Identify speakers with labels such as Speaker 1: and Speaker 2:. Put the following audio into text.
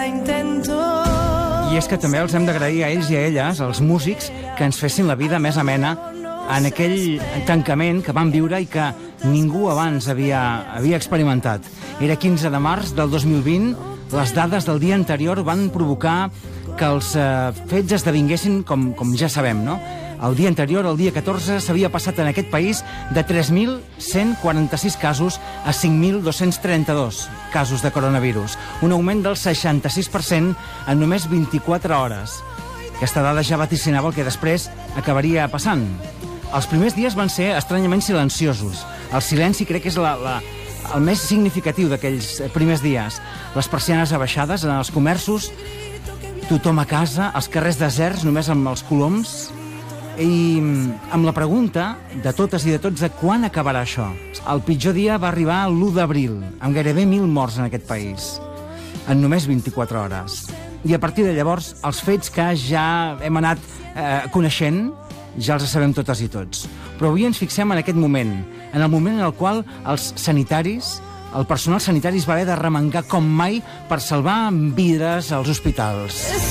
Speaker 1: I és que també els hem d'agrair a ells i a elles, els músics, que ens fessin la vida més amena en aquell tancament que van viure i que ningú abans havia experimentat. Era 15 de març del 2020, les dades del dia anterior van provocar que els fets esdevinguessin com ja sabem, no? El dia anterior, el dia 14, s'havia passat en aquest país de 3.146 casos a 5.232 casos de coronavirus. Un augment del 66% en només 24 hores. Aquesta dada ja vaticinava el que després acabaria passant. Els primers dies van ser estranyament silenciosos. El silenci crec que és el més significatiu d'aquells primers dies. Les persianes abaixades en els comerços, tothom a casa, els carrers deserts només amb els coloms, i amb la pregunta de totes i de tots de quan acabarà això. El pitjor dia va arribar l'1 d'abril, amb gairebé 1.000 morts en aquest país, en només 24 hores. I a partir de llavors, els fets que ja hem anat coneixent, ja els sabem totes i tots. Però avui ens fixem en aquest moment, en el moment en el qual els sanitaris, el personal sanitari es va haver de remengar com mai per salvar vides als hospitals.